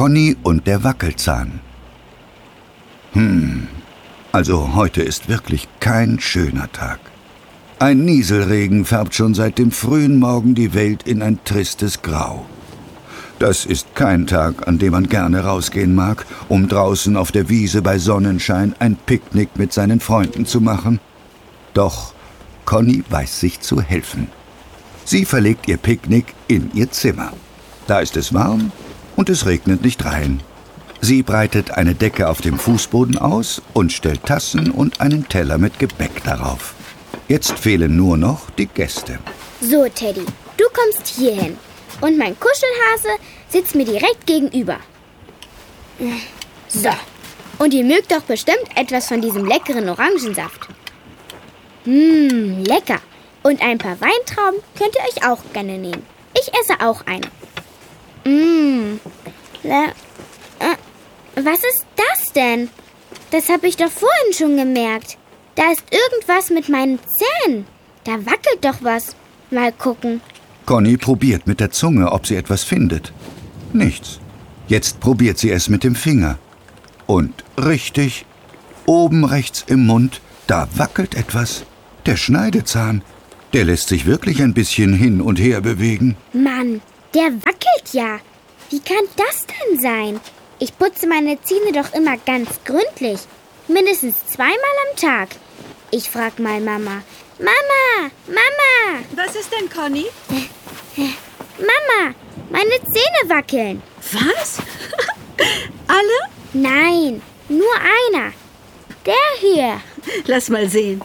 Conny und der Wackelzahn. Also heute ist wirklich kein schöner Tag. Ein Nieselregen färbt schon seit dem frühen Morgen die Welt in ein tristes Grau. Das ist kein Tag, an dem man gerne rausgehen mag, um draußen auf der Wiese bei Sonnenschein ein Picknick mit seinen Freunden zu machen. Doch Conny weiß sich zu helfen. Sie verlegt ihr Picknick in ihr Zimmer. Da ist es warm und es regnet nicht rein. Sie breitet eine Decke auf dem Fußboden aus und stellt Tassen und einen Teller mit Gebäck darauf. Jetzt fehlen nur noch die Gäste. So, Teddy, du kommst hier hin. Und mein Kuschelhase sitzt mir direkt gegenüber. So, und ihr mögt doch bestimmt etwas von diesem leckeren Orangensaft. Lecker. Und ein paar Weintrauben könnt ihr euch auch gerne nehmen. Ich esse auch eine. Was ist das denn? Das habe ich doch vorhin schon gemerkt. Da ist irgendwas mit meinen Zähnen. Da wackelt doch was. Mal gucken. Conny probiert mit der Zunge, ob sie etwas findet. Nichts. Jetzt probiert sie es mit dem Finger. Und richtig, oben rechts im Mund, da wackelt etwas. Der Schneidezahn, der lässt sich wirklich ein bisschen hin und her bewegen. Mann, der wackelt ja. Wie kann das denn sein? Ich putze meine Zähne doch immer ganz gründlich. Mindestens 2-mal am Tag. Ich frag mal Mama. Mama! Was ist denn, Conny? Mama, meine Zähne wackeln. Was? Alle? Nein, nur einer. Der hier. Lass mal sehen.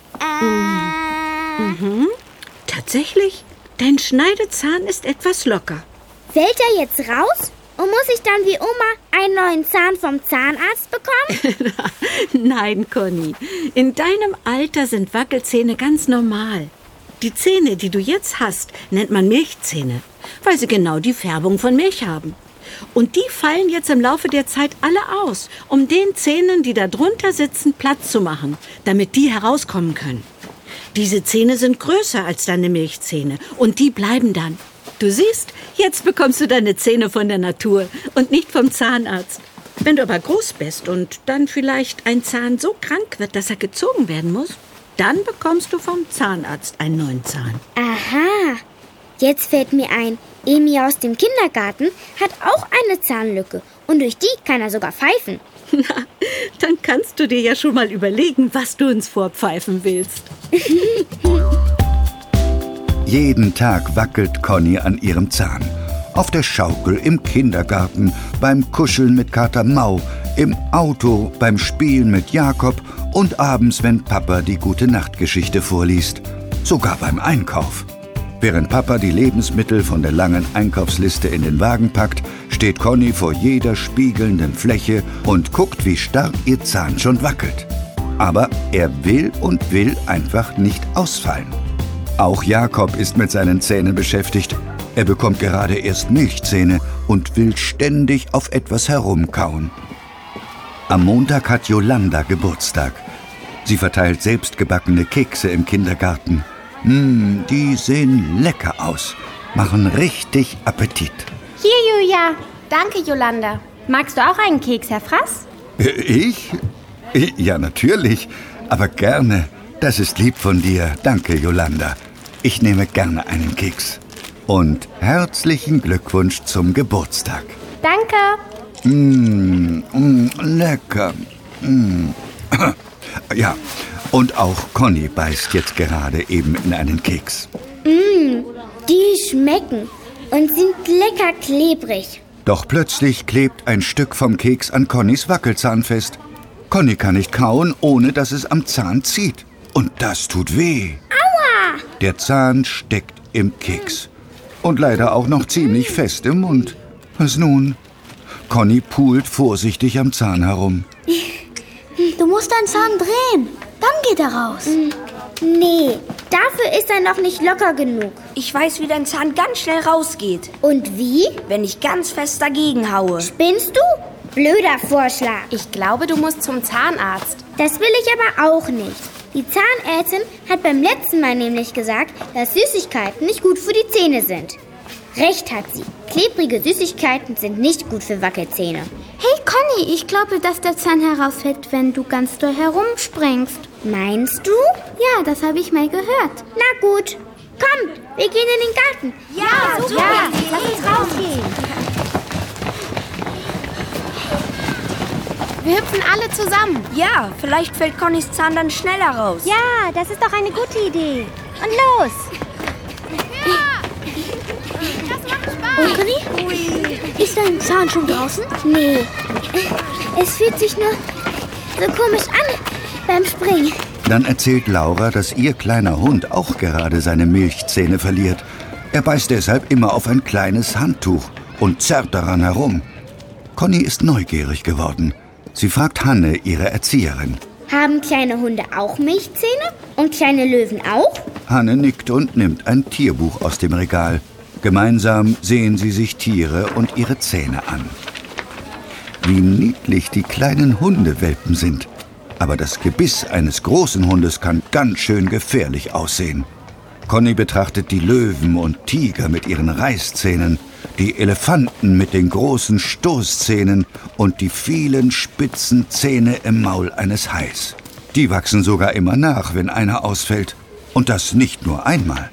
Tatsächlich, dein Schneidezahn ist etwas locker. Fällt er jetzt raus? Und muss ich dann wie Oma einen neuen Zahn vom Zahnarzt bekommen? Nein, Conny. In deinem Alter sind Wackelzähne ganz normal. Die Zähne, die du jetzt hast, nennt man Milchzähne, weil sie genau die Färbung von Milch haben. Und die fallen jetzt im Laufe der Zeit alle aus, um den Zähnen, die da drunter sitzen, Platz zu machen, damit die herauskommen können. Diese Zähne sind größer als deine Milchzähne und die bleiben dann. Du siehst, jetzt bekommst du deine Zähne von der Natur und nicht vom Zahnarzt. Wenn du aber groß bist und dann vielleicht ein Zahn so krank wird, dass er gezogen werden muss, dann bekommst du vom Zahnarzt einen neuen Zahn. Aha, jetzt fällt mir ein, Emi aus dem Kindergarten hat auch eine Zahnlücke und durch die kann er sogar pfeifen. Na, dann kannst du dir ja schon mal überlegen, was du uns vorpfeifen willst. Jeden Tag wackelt Conny an ihrem Zahn. Auf der Schaukel, im Kindergarten, beim Kuscheln mit Kater Mau, im Auto, beim Spielen mit Jakob und abends, wenn Papa die Gute-Nacht-Geschichte vorliest. Sogar beim Einkauf. Während Papa die Lebensmittel von der langen Einkaufsliste in den Wagen packt, steht Conny vor jeder spiegelnden Fläche und guckt, wie stark ihr Zahn schon wackelt. Aber er will einfach nicht ausfallen. Auch Jakob ist mit seinen Zähnen beschäftigt. Er bekommt gerade erst Milchzähne und will ständig auf etwas herumkauen. Am Montag hat Yolanda Geburtstag. Sie verteilt selbstgebackene Kekse im Kindergarten. Die sehen lecker aus, machen richtig Appetit. Hier, Julia. Danke, Yolanda. Magst du auch einen Keks, Herr Fraß? Ich? Ja, natürlich, aber gerne. Das ist lieb von dir. Danke, Yolanda. Ich nehme gerne einen Keks. Und herzlichen Glückwunsch zum Geburtstag. Danke. Lecker. Ja, und auch Conny beißt jetzt gerade eben in einen Keks. Die schmecken und sind lecker klebrig. Doch plötzlich klebt ein Stück vom Keks an Connys Wackelzahn fest. Conny kann nicht kauen, ohne dass es am Zahn zieht. Und das tut weh. Aua! Der Zahn steckt im Keks. Und leider auch noch ziemlich fest im Mund. Was nun? Conny pult vorsichtig am Zahn herum. Du musst deinen Zahn drehen. Dann geht er raus. Nee, dafür ist er noch nicht locker genug. Ich weiß, wie dein Zahn ganz schnell rausgeht. Und wie? Wenn ich ganz fest dagegen haue. Spinnst du? Blöder Vorschlag. Ich glaube, du musst zum Zahnarzt. Das will ich aber auch nicht. Die Zahnärztin hat beim letzten Mal nämlich gesagt, dass Süßigkeiten nicht gut für die Zähne sind. Recht hat sie. Klebrige Süßigkeiten sind nicht gut für Wackelzähne. Hey Conny, ich glaube, dass der Zahn herausfällt, wenn du ganz doll herumspringst. Meinst du? Ja, das habe ich mal gehört. Na gut. Kommt, wir gehen in den Garten. Ja, super. Ja, lass uns rausgehen. Wir hüpfen alle zusammen. Ja, vielleicht fällt Connys Zahn dann schneller raus. Ja, das ist doch eine gute Idee. Und los. Das macht Spaß. Und Conny? Ist dein Zahn schon draußen? Nee. Es fühlt sich nur so komisch an beim Springen. Dann erzählt Laura, dass ihr kleiner Hund auch gerade seine Milchzähne verliert. Er beißt deshalb immer auf ein kleines Handtuch und zerrt daran herum. Conny ist neugierig geworden. Sie fragt Hanne, ihre Erzieherin. Haben kleine Hunde auch Milchzähne? Und kleine Löwen auch? Hanne nickt und nimmt ein Tierbuch aus dem Regal. Gemeinsam sehen sie sich Tiere und ihre Zähne an. Wie niedlich die kleinen Hundewelpen sind. Aber das Gebiss eines großen Hundes kann ganz schön gefährlich aussehen. Conny betrachtet die Löwen und Tiger mit ihren Reißzähnen, die Elefanten mit den großen Stoßzähnen und die vielen spitzen Zähne im Maul eines Hais. Die wachsen sogar immer nach, wenn einer ausfällt. Und das nicht nur einmal.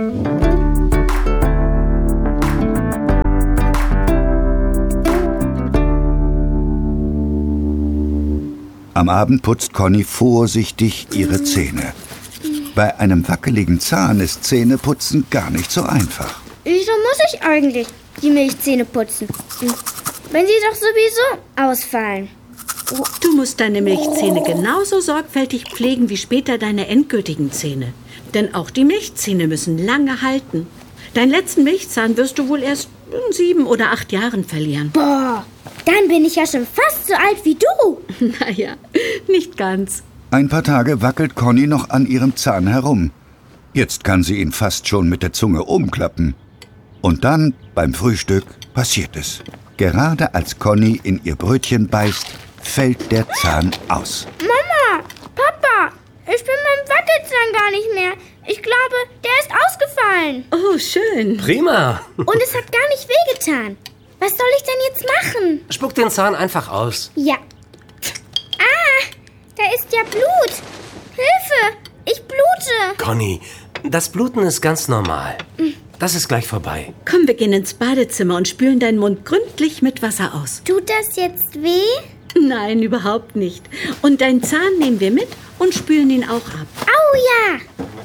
Am Abend putzt Conny vorsichtig ihre Zähne. Bei einem wackeligen Zahn ist Zähneputzen gar nicht so einfach. Wieso muss ich eigentlich die Milchzähne putzen, wenn sie doch sowieso ausfallen? Du musst deine Milchzähne genauso sorgfältig pflegen wie später deine endgültigen Zähne. Denn auch die Milchzähne müssen lange halten. Deinen letzten Milchzahn wirst du wohl erst in 7 oder 8 Jahren verlieren. Boah, dann bin ich ja schon fast so alt wie du. Naja, nicht ganz. Ein paar Tage wackelt Conny noch an ihrem Zahn herum. Jetzt kann sie ihn fast schon mit der Zunge umklappen. Und dann, beim Frühstück, passiert es. Gerade als Conny in ihr Brötchen beißt, fällt der Zahn aus. Mama, Papa, ich bin meinem Wackelzahn gar nicht mehr. Ich glaube, der ist ausgefallen. Oh, schön. Prima. Und es hat gar nicht wehgetan. Was soll ich denn jetzt machen? Spuck den Zahn einfach aus. Ja. Ah, da ist ja Blut. Hilfe, ich blute. Conny, das Bluten ist ganz normal. Das ist gleich vorbei. Komm, wir gehen ins Badezimmer und spülen deinen Mund gründlich mit Wasser aus. Tut das jetzt weh? Nein, überhaupt nicht. Und deinen Zahn nehmen wir mit und spülen ihn auch ab. Au ja.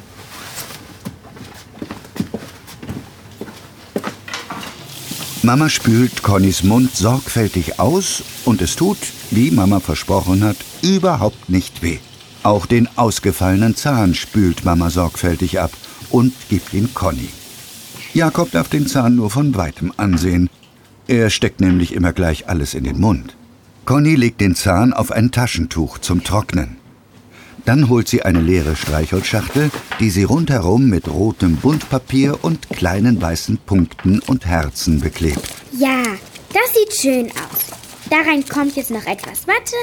Mama spült Connys Mund sorgfältig aus und es tut, wie Mama versprochen hat, überhaupt nicht weh. Auch den ausgefallenen Zahn spült Mama sorgfältig ab und gibt ihn Conny. Jakob darf den Zahn nur von weitem ansehen. Er steckt nämlich immer gleich alles in den Mund. Conny legt den Zahn auf ein Taschentuch zum Trocknen. Dann holt sie eine leere Streichholzschachtel, die sie rundherum mit rotem Buntpapier und kleinen weißen Punkten und Herzen beklebt. Ja, das sieht schön aus. Da rein kommt jetzt noch etwas Watte.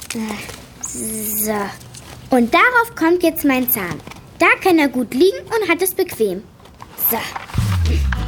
So. Und darauf kommt jetzt mein Zahn. Da kann er gut liegen und hat es bequem. So.